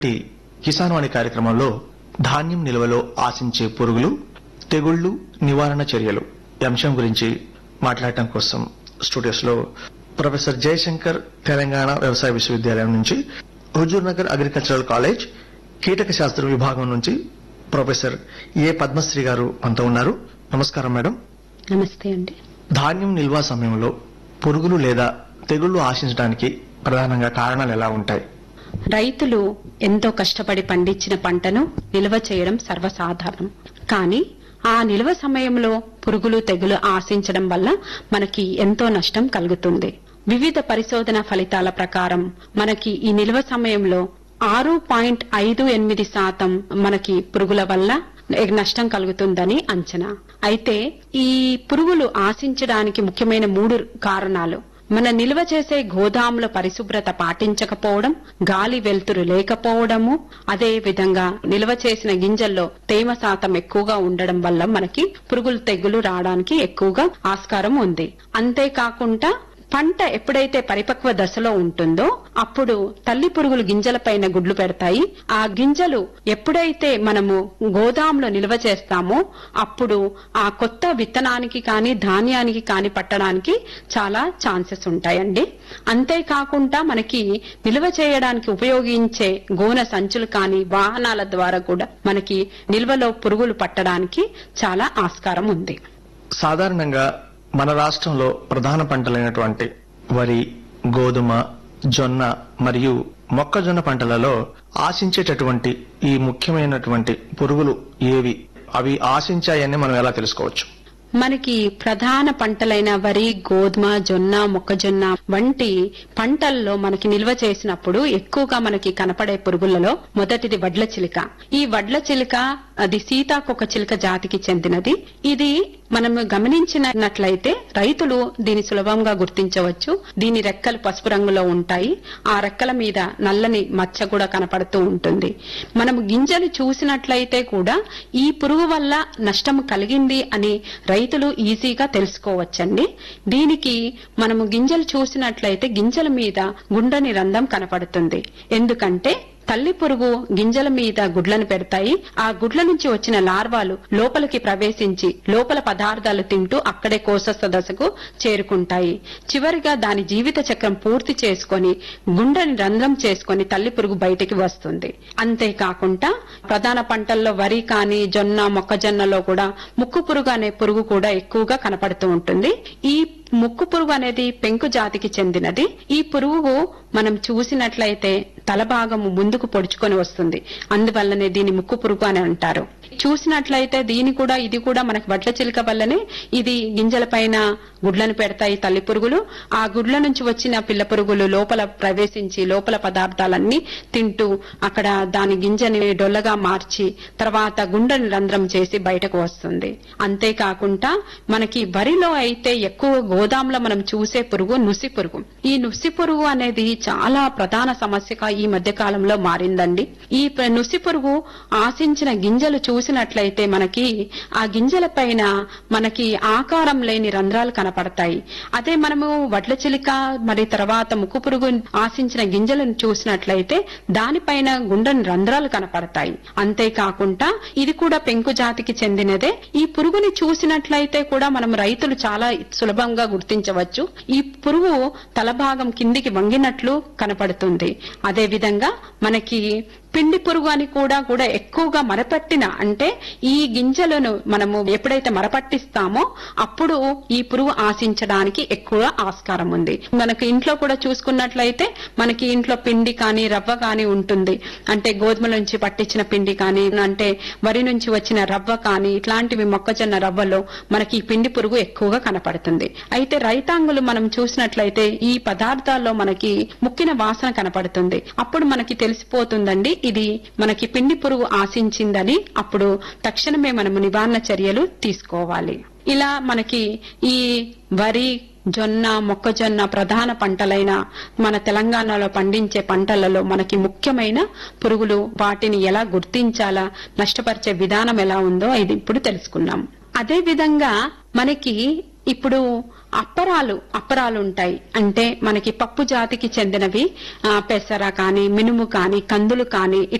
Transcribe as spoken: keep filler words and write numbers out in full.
కిసాన్ వాణి కార్యక్రమంలో ధాన్యం నిల్వలో ఆశించే పురుగులు, తెగుళ్లు నివారణ చర్యలు ఈ అంశం గురించి మాట్లాడటం కోసం స్టూడియోస్ లో ప్రొఫెసర్ జయశంకర్ తెలంగాణ వ్యవసాయ విశ్వవిద్యాలయం నుంచి, హుజూర్ నగర్ అగ్రికల్చరల్ కాలేజ్ కీటక శాస్త్ర విభాగం నుంచి ప్రొఫెసర్ ఏ పద్మశ్రీ గారు మనతో ఉన్నారు. నమస్కారం మేడం. నమస్తే అండి. ధాన్యం నిల్వ సమయంలో పురుగులు లేదా తెగుళ్లు ఆశించడానికి ప్రధానంగా కారణాలు ఎలా ఉంటాయి? రైతులు ఎంతో కష్టపడి పండించిన పంటను నిల్వ చేయడం సర్వసాధారణం. కానీ ఆ నిల్వ సమయంలో పురుగులు తెగులు ఆశించడం వల్ల మనకి ఎంతో నష్టం కలుగుతుంది. వివిధ పరిశోధన ఫలితాల ప్రకారం మనకి ఈ నిల్వ సమయంలో ఆరు పాయింట్ ఐదు ఎనిమిది శాతం మనకి పురుగుల వల్ల నష్టం కలుగుతుందని అంచనా. అయితే ఈ పురుగులు ఆశించడానికి ముఖ్యమైన మూడు కారణాలు: మన నిల్వ చేసే గోదాముల పరిశుభ్రత పాటించకపోవడం, గాలి వెలుతురు లేకపోవడము, అదే విధంగా నిల్వ చేసిన గింజల్లో తేమ శాతం ఎక్కువగా ఉండడం వల్ల మనకి పురుగులు తెగులు రావడానికి ఎక్కువగా ఆస్కారం ఉంది. అంతేకాకుండా పంట ఎప్పుడైతే పరిపక్వ దశలో ఉంటుందో అప్పుడు తల్లి పురుగులు గింజలపైన గుడ్లు పెడతాయి. ఆ గింజలు ఎప్పుడైతే మనము గోదాంలో నిల్వ చేస్తామో అప్పుడు ఆ కొత్త విత్తనానికి కానీ ధాన్యానికి కానీ పట్టడానికి చాలా ఛాన్సెస్ ఉంటాయండి. అంతేకాకుండా మనకి నిల్వ చేయడానికి ఉపయోగించే గోన సంచులు కానీ వాహనాల ద్వారా కూడా మనకి నిల్వలో పురుగులు పట్టడానికి చాలా ఆస్కారం ఉంది. సాధారణంగా మన రాష్ట్రంలో ప్రధాన పంటలైనటువంటి వరి, గోధుమ, జొన్న మరియు మొక్కజొన్న పంటలలో ఆశించేటటువంటి ఈ ముఖ్యమైనటువంటి పురుగులు ఏవి? అవి ఆశించాయని మనం ఎలా తెలుసుకోవచ్చు? మనకి ప్రధాన పంటలైన వరి, గోధుమ, జొన్న, మొక్కజొన్న వంటి పంటల్లో మనకి నిల్వ చేసినప్పుడు ఎక్కువగా మనకి కనపడే పురుగులలో మొదటిది వడ్ల చిలుక. ఈ వడ్ల చిలుక అది సీతాకొక చిలుక జాతికి చెందినది. ఇది మనం గమనించినట్లయితే రైతులు దీని సులభంగా గుర్తించవచ్చు. దీని రెక్కలు పసుపు రంగులో ఉంటాయి. ఆ రెక్కల మీద నల్లని మచ్చ కూడా కనపడుతూ ఉంటుంది. మనం గింజలు చూసినట్లయితే కూడా ఈ పురుగు వల్ల నష్టం కలిగింది అని రైతులు ఈజీగా తెలుసుకోవచ్చండి. దీనికి మనము గింజలు చూసినట్లయితే గింజల మీద గుండ్రని రంధ్రం కనపడుతుంది. ఎందుకంటే తల్లి పురుగు గింజల మీద గుడ్లను పెడతాయి. ఆ గుడ్ల నుంచి వచ్చిన లార్వాలు లోపలికి ప్రవేశించి లోపల పదార్థాలు తింటూ అక్కడే కోశస్థ దశకు చేరుకుంటాయి. చివరిగా దాని జీవిత చక్రం పూర్తి చేసుకుని గుండెని రంధ్రం చేసుకుని తల్లి పురుగు బయటికి వస్తుంది. అంతేకాకుండా ప్రధాన పంటల్లో వరి కానీ జొన్న, మొక్కజొన్నలో కూడా ముక్కు పురుగు అనే పురుగు కూడా ఎక్కువగా కనపడుతూ ఉంటుంది. ఈ ముక్కు పురుగు అనేది పెంకు జాతికి చెందినది. ఈ పురుగు మనం చూసినట్లయితే తల భాగము ముందుకు పొడుచుకొని వస్తుంది. అందువల్లనే దీని ముక్కు పురుగు అని అంటారు. చూసినట్లయితే దీని కూడా ఇది కూడా మనకి వడ్ల చిలుక వల్లనే ఇది గింజల పైన గుడ్లను పెడతాయి తల్లి పురుగులు. ఆ గుడ్ల నుంచి వచ్చిన పిల్ల పురుగులు లోపల ప్రవేశించి లోపల పదార్థాలన్నీ తింటూ అక్కడ దాని గింజని డొల్లగా మార్చి తర్వాత గుండెని రంధ్రం చేసి బయటకు వస్తుంది. అంతేకాకుండా మనకి వరిలో అయితే ఎక్కువ గోదాంలో మనం చూసే పురుగు నుసి పురుగు. ఈ నుసి పురుగు అనేది చాలా ప్రధాన సమస్యగా ఈ మధ్య కాలంలో మారిందండి. ఈ నుసి పురుగు ఆశించిన గింజలు చూసినట్లయితే మనకి ఆ గింజల పైన మనకి ఆకారం లేని రంధ్రాలు కనపడతాయి. అదే మనము వడ్ల చిలుక మరి తర్వాత ముక్కు పురుగు ఆశించిన గింజలను చూసినట్లయితే దానిపైన గుండెని రంధ్రాలు కనపడతాయి. అంతేకాకుండా ఇది కూడా పెంకు జాతికి చెందినదే. ఈ పురుగుని చూసినట్లయితే కూడా మనం రైతులు చాలా సులభంగా గుర్తించవచ్చు. ఈ పురుగు తలభాగం కిందికి వంగినట్లు కనపడుతుంది. అదే విధంగా మనకి పిండి పురుగు అని కూడా కూడా ఎక్కువగా మరపట్టిన అంటే ఈ గింజలను మనము ఎప్పుడైతే మరపట్టిస్తామో అప్పుడు ఈ పురుగు ఆశించడానికి ఎక్కువ ఆస్కారం ఉంది. మనకి ఇంట్లో కూడా చూసుకున్నట్లయితే మనకి ఇంట్లో పిండి కానీ రవ్వ కానీ ఉంటుంది. అంటే గోధుమల నుంచి పట్టించిన పిండి కానీ అంటే వరి నుంచి వచ్చిన రవ్వ కానీ ఇట్లాంటివి మొక్కజొన్న రవ్వలో మనకి ఈ పిండి పురుగు ఎక్కువగా కనపడుతుంది. అయితే రైతాంగులు మనం చూసినట్లయితే ఈ పదార్థాల్లో మనకి ముక్కిన వాసన కనపడుతుంది. అప్పుడు మనకి తెలిసిపోతుందండి ఇది మనకి పిండి పురుగు ఆశించిందని. అప్పుడు తక్షణమే మనము నివారణ చర్యలు తీసుకోవాలి. ఇలా మనకి ఈ వరి, జొన్న, మొక్కజొన్న ప్రధాన పంటలైన మన తెలంగాణలో పండించే పంటలలో మనకి ముఖ్యమైన పురుగులు, వాటిని ఎలా గుర్తించాలా, నష్టపరిచే విధానం ఎలా ఉందో ఇది ఇప్పుడు తెలుసుకున్నాం. అదే విధంగా మనకి ఇప్పుడు అప్పరాలు అప్పరాలు ఉంటాయి. అంటే మనకి పప్పు జాతికి చెందినవి ఆ, పెసర కానీ మినుము కానీ కందులు కానీ